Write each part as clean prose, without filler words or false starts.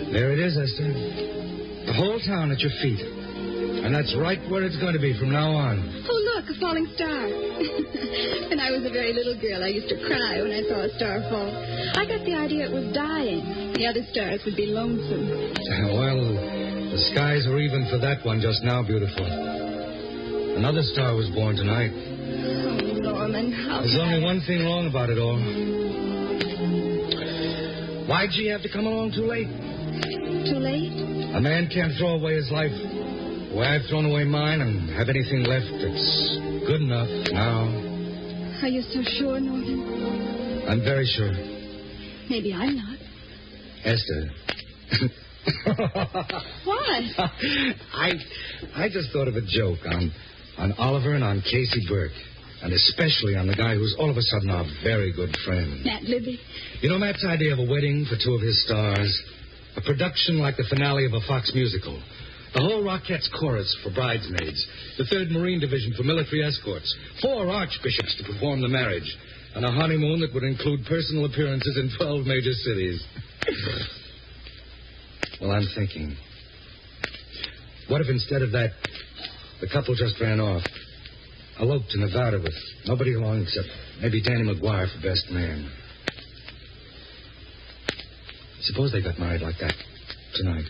There it is, Esther. The whole town at your feet. And that's right where it's going to be from now on. Oh, look, a falling star. When I was a very little girl, I used to cry when I saw a star fall. I got the idea it was dying. The other stars would be lonesome. Well, the skies were even for that one just now, beautiful. Another star was born tonight. Oh, Norman, how There's only one thing wrong about it all. Why'd she have to come along too late? Too late? A man can't throw away his life the way I've thrown away mine and have anything left that's good enough now. Are you so sure, Norman? I'm very sure. Maybe I'm not. Esther. What? I just thought of a joke on Oliver and on Casey Burke. And especially on the guy who's all of a sudden our very good friend. Matt Libby. You know Matt's idea of a wedding for two of his stars? A production like the finale of a Fox musical. The whole Rockettes chorus for bridesmaids. The 3rd Marine Division for military escorts. 4 archbishops to perform the marriage. And a honeymoon that would include personal appearances in 12 major cities. Well, I'm thinking. What if instead of that, the couple just ran off? Eloped to Nevada with nobody along except maybe Danny McGuire for best man. Suppose they got married like that tonight.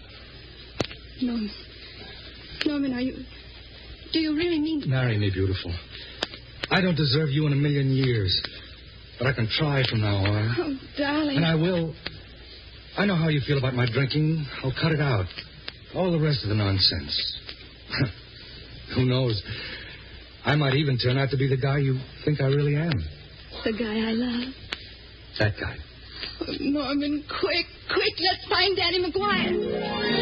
Norman, do you really mean to... Marry me, beautiful. I don't deserve you in a million years, but I can try from now on. Oh, darling. And I will. I know how you feel about my drinking. I'll cut it out. All the rest of the nonsense. Who knows? I might even turn out to be the guy you think I really am. The guy I love. That guy. Oh, Norman, quick, let's find Danny McGuire.